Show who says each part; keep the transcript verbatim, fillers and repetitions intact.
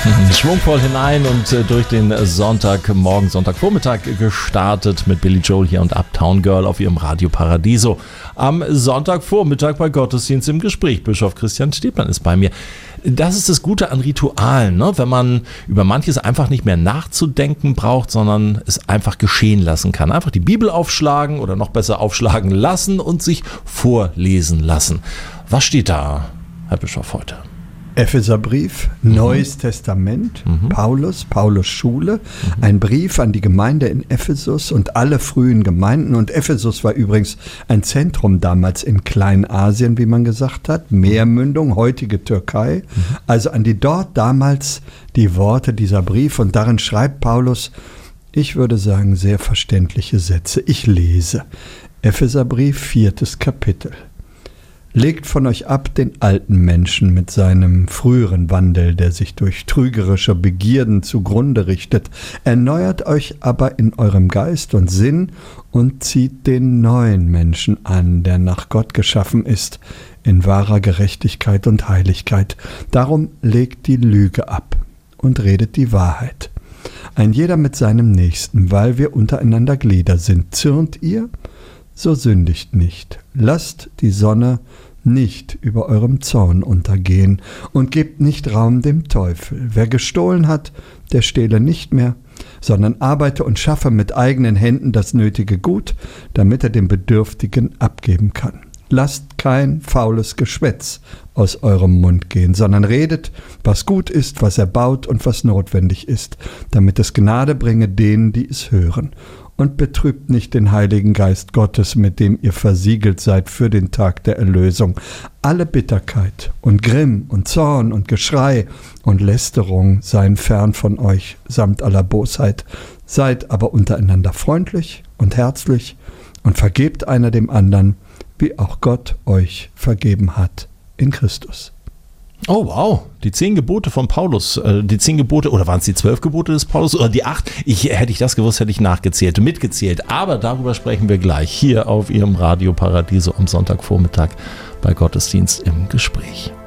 Speaker 1: Schwungvoll hinein und äh, durch den Sonntagmorgen, Sonntagvormittag gestartet mit Billy Joel hier und Uptown Girl auf ihrem Radio Paradiso. Am Sonntagvormittag bei Gottesdienst im Gespräch. Bischof Christian Steblein ist bei mir. Das ist das Gute an Ritualen, ne? Wenn man über manches einfach nicht mehr nachzudenken braucht, sondern es einfach geschehen lassen kann. Einfach die Bibel aufschlagen oder noch besser aufschlagen lassen und sich vorlesen lassen. Was steht da, Herr Bischof, heute?
Speaker 2: Epheserbrief, mhm. Neues Testament, mhm. Paulus, Paulus Schule, mhm. ein Brief an die Gemeinde in Ephesus und alle frühen Gemeinden. Und Ephesus war übrigens ein Zentrum damals in Kleinasien, wie man gesagt hat, Meermündung, heutige Türkei. Mhm. Also an die dort damals die Worte dieser Brief. Und darin schreibt Paulus, ich würde sagen, sehr verständliche Sätze. Ich lese Epheserbrief, viertes Kapitel. Legt von euch ab den alten Menschen mit seinem früheren Wandel, der sich durch trügerische Begierden zugrunde richtet. Erneuert euch aber in eurem Geist und Sinn und zieht den neuen Menschen an, der nach Gott geschaffen ist, in wahrer Gerechtigkeit und Heiligkeit. Darum legt die Lüge ab und redet die Wahrheit. Ein jeder mit seinem Nächsten, weil wir untereinander Glieder sind. Zürnt ihr? So sündigt nicht. Lasst die Sonne nicht über eurem Zorn untergehen und gebt nicht Raum dem Teufel. Wer gestohlen hat, der stehle nicht mehr, sondern arbeite und schaffe mit eigenen Händen das nötige Gut, damit er dem Bedürftigen abgeben kann. Lasst kein faules Geschwätz aus eurem Mund gehen, sondern redet, was gut ist, was erbaut und was notwendig ist, damit es Gnade bringe denen, die es hören. Und betrübt nicht den Heiligen Geist Gottes, mit dem ihr versiegelt seid für den Tag der Erlösung. Alle Bitterkeit und Grimm und Zorn und Geschrei und Lästerung seien fern von euch, samt aller Bosheit. Seid aber untereinander freundlich und herzlich und vergebt einer dem anderen, wie auch Gott euch vergeben hat in Christus.
Speaker 1: Oh wow, die zehn Gebote von Paulus, äh, die zehn Gebote, oder waren es die zwölf Gebote des Paulus oder die acht? Ich, hätte ich das gewusst, hätte ich nachgezählt, mitgezählt. Aber darüber sprechen wir gleich hier auf Ihrem Radio Paradiso am Sonntagvormittag bei Gottesdienst im Gespräch.